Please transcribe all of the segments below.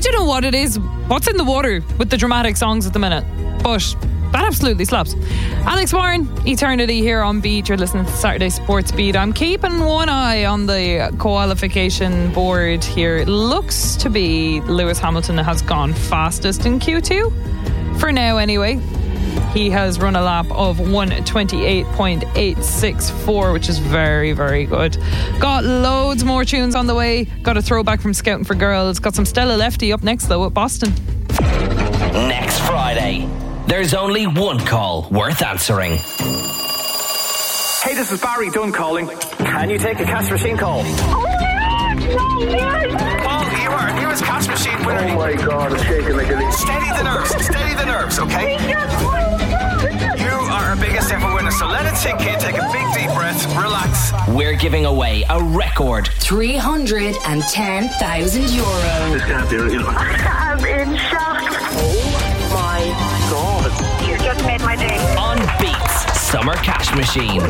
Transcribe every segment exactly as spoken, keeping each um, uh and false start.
don't know what it is, what's in the water with the dramatic songs at the minute, but that absolutely slaps. Alex Warren, Eternity here on Beat. You're listening to Saturday Sports Beat. I'm keeping one eye on the qualification board here. It looks to be Lewis Hamilton has gone fastest in Q two. For now, anyway. He has run a lap of one twenty-eight point eight six four, which is very, very good. Got loads more tunes on the way. Got a throwback from Scouting for Girls. Got some Stella Lefty up next, though, at Boston. Next Friday, there's only one call worth answering. Hey, this is Barry Dunn calling. Can you take a cash machine call? Oh my God, no, yes. Paul, you are our newest cash machine winner. Oh my God, I'm shaking like a leaf. Steady the nerves, steady the nerves, okay? You are our biggest ever winner, so let it sink in, take a big deep breath, relax. We're giving away a record three hundred ten thousand euro. This can't be real. I'm in shock. Oh my God. You just made my day. on Beats Summer Cash Machine.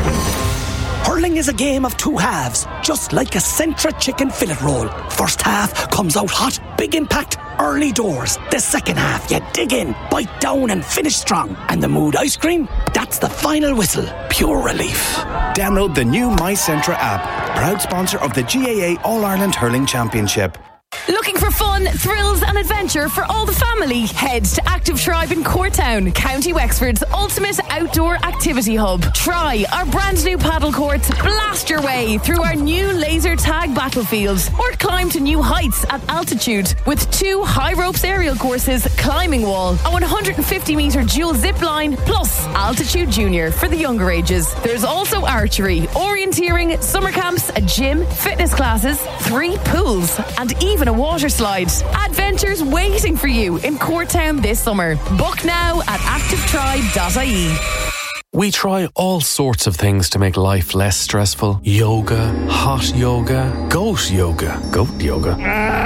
Hurling is a game of two halves, just like a Centra chicken fillet roll. First half comes out hot, big impact, early doors. The second half, you dig in, bite down and finish strong. And the Mood ice cream, that's the final whistle. Pure relief. Download the new My Centra app, proud sponsor of the G A A All-Ireland Hurling Championship. Looking for fun, thrills and adventure for all the family? Head to Active Tribe in Courtown, County Wexford's ultimate outdoor activity hub. Try our brand new paddle courts, blast your way through our new laser tag battlefields, or climb to new heights at altitude with two high ropes aerial courses, climbing wall, a one hundred fifty metre dual zip line, plus Altitude Junior for the younger ages. There's also archery, orienteering, summer camps, a gym, fitness classes, three pools, and even a water slide. Adventures waiting for you in Courtown this summer. Book now at active tribe dot I E. We try all sorts of things to make life less stressful. Yoga, hot yoga, goat yoga, goat yoga.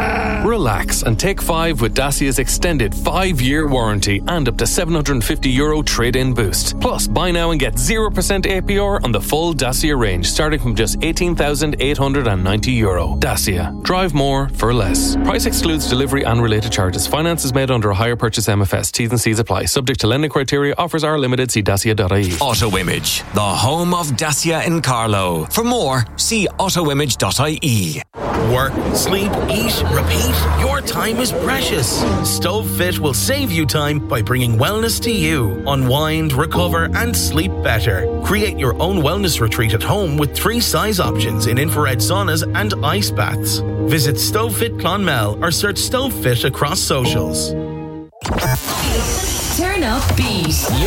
Relax and take five with Dacia's extended five-year warranty and up to seven hundred fifty euro trade-in boost. Plus, buy now and get zero percent A P R on the full Dacia range, starting from just eighteen thousand eight hundred ninety euro. Dacia. Drive more for less. Price excludes delivery and related charges. Finance is made under a hire purchase M F S. T's and C's apply. Subject to lending criteria. Offers are limited. See dacia dot I E. Auto Image, the home of Dacia in Carlow. For more, see auto image dot I E. Work, sleep, eat, repeat. Your time is precious. StoveFit will save you time by bringing wellness to you. Unwind, recover, and sleep better. Create your own wellness retreat at home with three size options in infrared saunas and ice baths. Visit StoveFit Clonmel or search StoveFit across socials. Turn up Beat.